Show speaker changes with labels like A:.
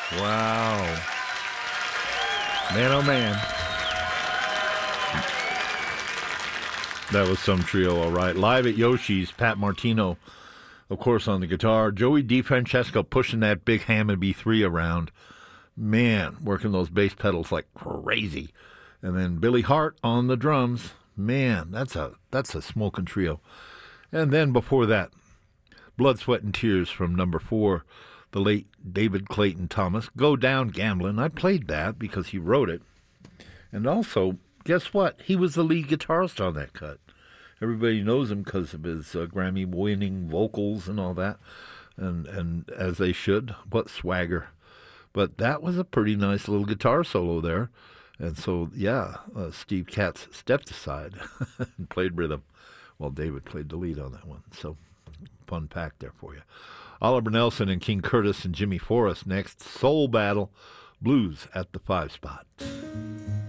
A: Wow. Man, oh man. That was some trio, all right. Live at Yoshi's, Pat Martino, of course, on the guitar. Joey DeFrancesco pushing that big Hammond B3 around. Man, working those bass pedals like crazy. And then Billy Hart on the drums. Man, that's a smoking trio. And then before that, Blood, Sweat, and Tears from number 4, the late David Clayton Thomas. Go Down Gamblin'. I played that because he wrote it. And also, guess what? He was the lead guitarist on that cut. Everybody knows him because of his Grammy-winning vocals and all that. And as they should. What swagger. But that was a pretty nice little guitar solo there. And so, yeah, Steve Katz stepped aside and played rhythm while David played the lead on that one. So, fun pack there for you. Oliver Nelson and King Curtis and Jimmy Forrest next. Soul Battle, Blues at the 5 spot.